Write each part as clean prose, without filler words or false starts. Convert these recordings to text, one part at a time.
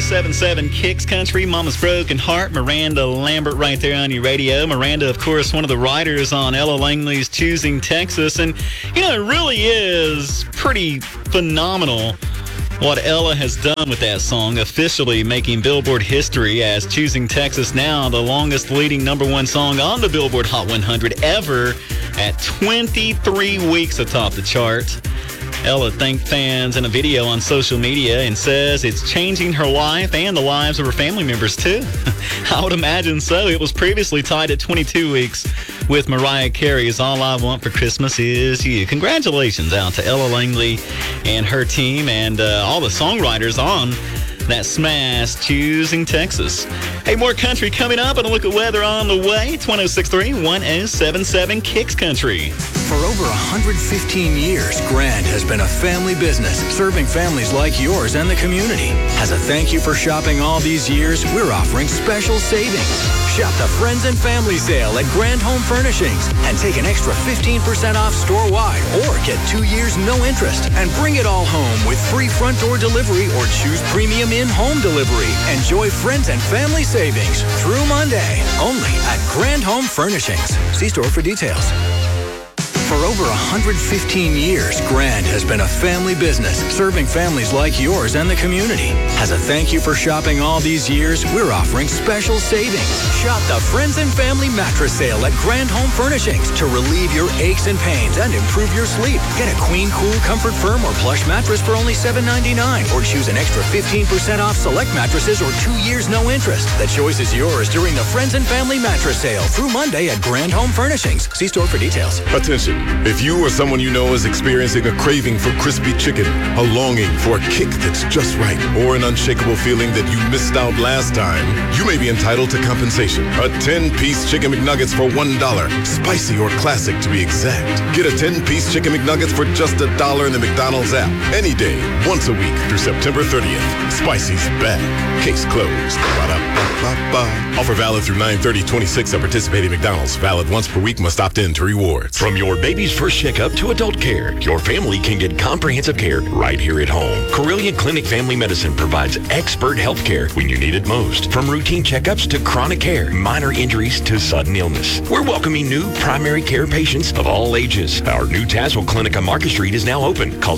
1077 Kicks Country, Mama's Broken Heart, Miranda Lambert right there on your radio. Miranda, of course, one of the writers on Ella Langley's Choosing Texas. And, it really is pretty phenomenal what Ella has done with that song, officially making Billboard history as Choosing Texas now the longest leading #1 song on the Billboard Hot 100 ever at 23 weeks atop the chart. Ella thanked fans in a video on social media and says it's changing her life and the lives of her family members, too. I would imagine so. It was previously tied at 22 weeks with Mariah Carey's All I Want for Christmas Is You. Congratulations out to Ella Langley and her team and all the songwriters on that smash Choosing Texas. Hey, more country coming up and a look at weather on the way. It's 106.3, 1077 Kicks Country. For over 115 years, Grand has been a family business, serving families like yours and the community. As a thank you for shopping all these years, we're offering special savings. Shop the Friends and Family Sale at Grand Home Furnishings and take an extra 15% off store-wide or get 2 years no interest and bring it all home with free front door delivery or choose premium in-home delivery. Enjoy Friends and Family savings through Monday, only at Grand Home Furnishings. See store for details. For over 115 years, Grand has been a family business, serving families like yours and the community. As a thank you for shopping all these years, we're offering special savings. Shop the Friends and Family Mattress Sale at Grand Home Furnishings to relieve your aches and pains and improve your sleep. Get a Queen Cool Comfort Firm or Plush mattress for only $7.99 or choose an extra 15% off select mattresses or 2 years no interest. The choice is yours during the Friends and Family Mattress Sale through Monday at Grand Home Furnishings. See store for details. Attention. If you or someone you know is experiencing a craving for crispy chicken, a longing for a kick that's just right, or an unshakable feeling that you missed out last time, you may be entitled to compensation. A 10-piece Chicken McNuggets for $1, spicy or classic to be exact. Get a 10-piece Chicken McNuggets for just $1 in the McDonald's app, any day, once a week through September 30th. Spicy's back. Case closed. Ba-da-ba-ba-ba. Offer valid through 9/30/26 at participating McDonald's. Valid once per week. Must opt in to rewards. From your baby's first checkup to adult care, your family can get comprehensive care right here at home. Carilion Clinic Family Medicine provides expert health care when you need it most. From routine checkups to chronic care, minor injuries to sudden illness. We're welcoming new primary care patients of all ages. Our new Tazewell Clinic on Market Street is now open. Call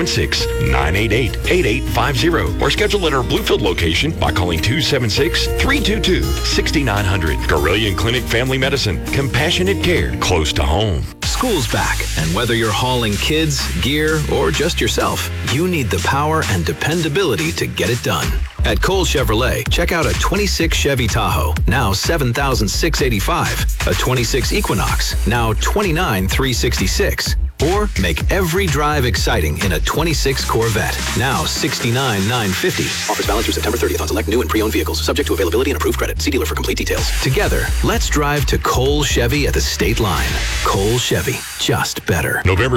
276-988-8850 or schedule at our Bluefield location by calling 276-322-6900. Carilion Clinic Family Medicine. Compassionate care close to home. School's back, and whether you're hauling kids, gear, or just yourself, you need the power and dependability to get it done. At Cole Chevrolet, check out a 26 Chevy Tahoe, now $7,685, a 26 Equinox, now $29,366, or make every drive exciting in a 26 Corvette, now $69,950. Offers valid through September 30th on select new and pre-owned vehicles, subject to availability and approved credit. See dealer for complete details. Together, let's drive to Cole Chevy at the state line. Cole Chevy, just better. November